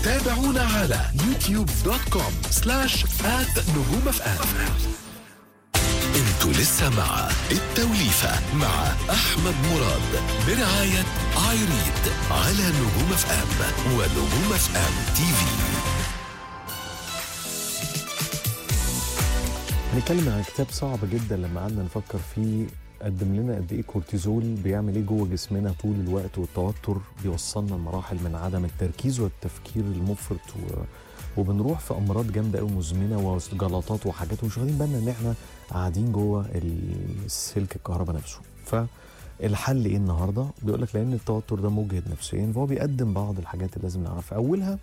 تابعونا على youtube.com/@نجومفم. انتوا لسه مع التوليفة مع أحمد مراد برعاية عايريد على نجوم اف ام ونجوم اف ام تي في. هنتكلم عن كتاب صعب جدا لما قعدنا نفكر فيه، قدم لنا قد ايه كورتيزول بيعمل ايه جوه جسمنا طول الوقت، والتوتر بيوصلنا لمراحل من عدم التركيز والتفكير المفرط وبنروح في امراض جامده قوي مزمنه وجلطات وحاجات ومش واخدين بالنا ان احنا قاعدين جوه السلك الكهرباء نفسه. فالحل ايه النهارده؟ بيقول لك لان التوتر ده مجهد نفسيا، فهو بيقدم بعض الحاجات اللي لازم نعرفها. اولها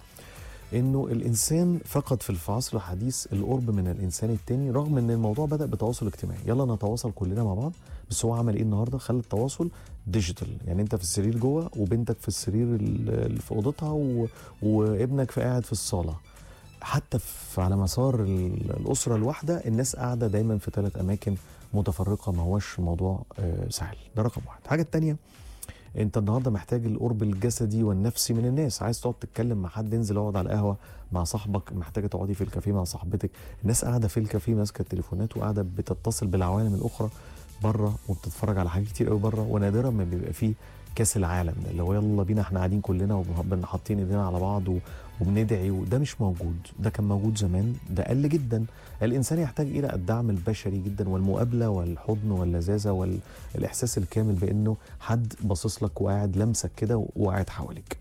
انه الانسان فقد في العصر الحديث القرب من الانسان التاني، رغم ان الموضوع بدا بتواصل اجتماعي، يلا نتواصل كلنا مع بعض. بس هو عمل ايه النهارده؟ خلى التواصل ديجيتال، يعني انت في السرير جوه وبنتك في السرير اللي في اوضتها وابنك قاعد في الصاله. حتى على مسار الاسره الواحده الناس قاعده دايما في 3 اماكن متفرقه، ما هوش موضوع سهل. ده رقم واحد. الحاجه الثانيه، انت النهارده محتاج القرب الجسدي والنفسي من الناس، عايز تقعد تتكلم مع حد انزل اقعد على القهوه مع صاحبك، محتاجه تقعدي في الكافيه مع صاحبتك. الناس قاعده في الكافيه ماسكه التليفونات وقاعده بتتصل بالعوالم الاخرى بره وبتتفرج على حاجات كتير قوي بره، ونادرا ما بيبقى فيه كاس العالم ده اللي هو يلا بينا احنا قاعدين كلنا وحاطين ايدينا على بعض وبندعي، وده مش موجود. ده كان موجود زمان، ده قل جدا. الانسان يحتاج الى الدعم البشري جدا والمقابله والحضن واللذاذه والاحساس الكامل بانه حد باصص لك وقاعد لمسك كده وقاعد حواليك.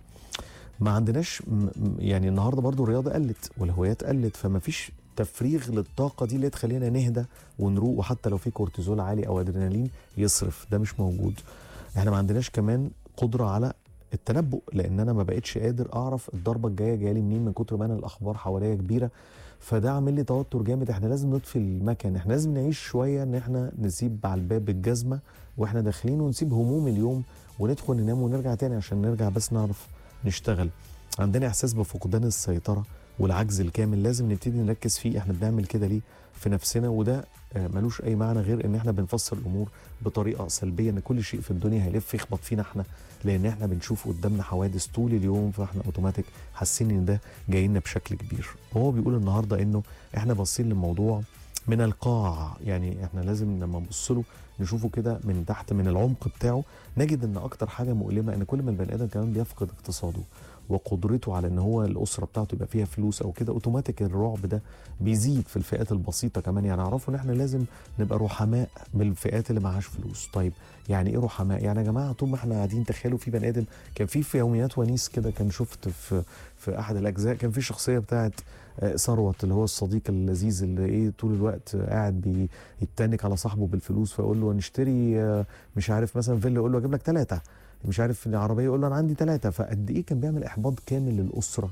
ما عندناش يعني النهارده برضو الرياضه قلت والهوايات قلت، فما فيش تفريغ للطاقه دي اللي تخلينا نهدى ونروق، وحتى لو في كورتيزول عالي او ادرينالين يصرف، ده مش موجود. احنا ما عندناش كمان قدره على التنبؤ، لان انا ما بقتش قادر اعرف الضربه الجايه جايه لي منين من كتر ما انا الاخبار حواليا كبيره. فده عامل لي توتر جامد. احنا لازم نطفي المكن، احنا لازم نعيش شويه ان احنا نسيب على الباب الجزمه واحنا داخلين، ونسيب هموم اليوم وندخل ننام ونرجع تاني عشان نرجع بس نعرف نشتغل. عندنا احساس بفقدان السيطره والعجز الكامل، لازم نبتدي نركز فيه. احنا بنعمل كده ليه في نفسنا؟ وده ملوش اي معنى غير ان احنا بنفسر الامور بطريقه سلبيه، ان كل شيء في الدنيا هيلف يخبط فينا احنا، لان احنا بنشوف قدامنا حوادث طول اليوم، فاحنا اوتوماتيك حاسين ان ده جاي لنا بشكل كبير. وهو بيقول النهارده انه احنا باصين للموضوع من القاع، يعني احنا لازم لما نبص له نشوفه كده من تحت من العمق بتاعه، نجد ان اكتر حاجه مؤلمه ان كل ما البني ادم كمان بيفقد اقتصاده وقدرته على ان هو الاسره بتاعته يبقى فيها فلوس او كده، اوتوماتيك الرعب ده بيزيد في الفئات البسيطه كمان. يعني اعرفوا ان احنا لازم نبقى رحماء بالفئات اللي معهاش فلوس. طيب يعني ايه رحماء؟ يعني يا جماعه طول ما احنا قاعدين تخيلوا في بني ادم كان في يوميات ونيس كده، كان شفت في احد الاجزاء كان في شخصيه بتاعت ثروت اللي هو الصديق اللذيذ اللي ايه طول الوقت قاعد بيتنك على صاحبه بالفلوس، فيقول له نشتري مش عارف مثلا فيلا، يقول له اجيب لك 3، مش عارف العربيه يقول له انا عندي 3. فقد ايه كان بيعمل احباط كامل للاسره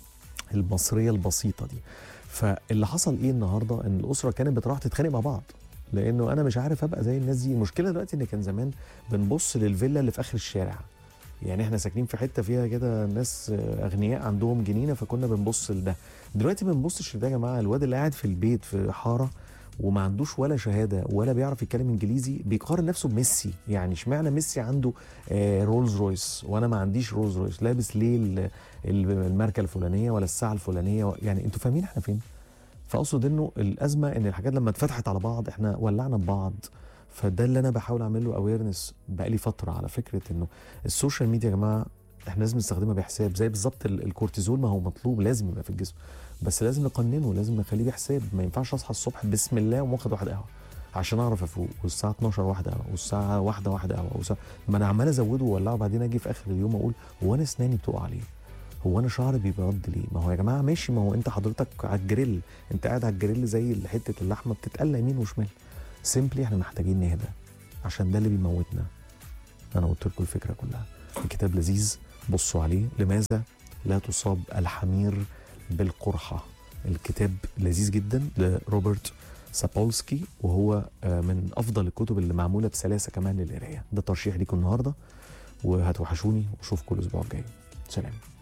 المصريه البسيطه دي. فاللي حصل ايه النهارده؟ ان الاسره كانت بتروح تتخانق مع بعض، لانه انا مش عارف ابقى زي الناس دي. المشكله دلوقتي ان كان زمان بنبص للفيلا اللي في اخر الشارع، يعني احنا ساكنين في حته فيها كده ناس اغنياء عندهم جنينه، فكنا بنبص لده. دلوقتي ما بنبصش لده يا جماعه. الواد اللي قاعد في البيت في حاره وما عندوش ولا شهاده ولا بيعرف يتكلم انجليزي بيقارن نفسه بميسي. يعني اشمعنى ميسي عنده رولز رويس وانا ما عنديش رولز رويس؟ لابس ليه الماركه الفلانيه ولا الساعه الفلانيه؟ يعني انتوا فاهمين احنا فين؟ فاقصد انه الازمه ان الحاجات لما اتفتحت على بعض احنا ولعنا ببعض. فده اللي انا بحاول اعمل له اويرنس بقالي فتره، على فكره انه السوشيال ميديا يا جماعه احنا لازم نستخدمها بحساب. زي بالظبط الكورتيزول، ما هو مطلوب لازم يبقى في الجسم، بس لازم نقننه، لازم نخليه بحساب. ما ينفعش اصحى الصبح بسم الله واخد واحد قهوه عشان اعرف افوق، والساعه 12 واحده قهوه، والساعه 1 واحده قهوه، ما انا عمال ازوده واولعه، وبعدين اجي في اخر اليوم اقول هو انا اسناني بتقع ليه؟ هو انا شعري بيبرد ليه؟ ما هو يا جماعه ماشي، ما هو انت حضرتك على الجريل، انت قاعد على الجريل زي حته اللحمه بتتقلى يمين وشمال. سيمبلي احنا محتاجين نهدى عشان ده اللي بيموتنا. انا قلت لكم الفكره كلها. الكتاب لذيذ، بصوا عليه. لماذا لا تصاب الحمير بالقرحه؟ الكتاب لذيذ جدا لروبرت سابولسكي، وهو من افضل الكتب اللي معموله بسلاسه كمان للقرايه. ده ترشيح ليكم النهارده، وهتوحشوني واشوفكم الاسبوع الجاي. سلام.